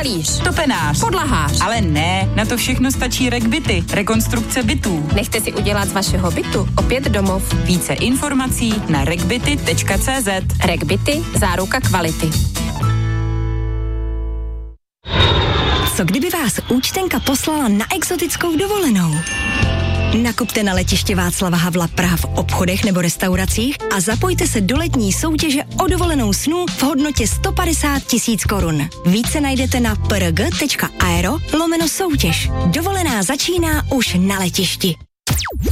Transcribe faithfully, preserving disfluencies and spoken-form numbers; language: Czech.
Malíř. Topenář. Podlahář. Ale ne, na to všechno stačí RegBity. Rekonstrukce bytů. Nechte si udělat z vašeho bytu opět domov. Více informací na regbity tečka cé zet. RegBity, záruka kvality. Co kdyby vás účtenka poslala na exotickou dovolenou? Nakupte na letiště Václava Havla Praha v obchodech nebo restauracích a zapojte se do letní soutěže o dovolenou snů v hodnotě sto padesát tisíc korun. Více najdete na prg tečka aero lomeno soutěž. Dovolená začíná už na letišti.